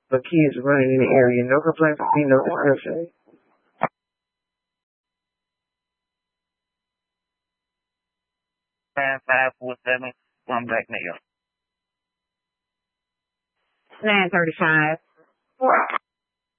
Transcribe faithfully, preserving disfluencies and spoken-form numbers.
but kids running in the area. No complaints from me, no complaints. Nine five four seven. One black male. Nine thirty-five.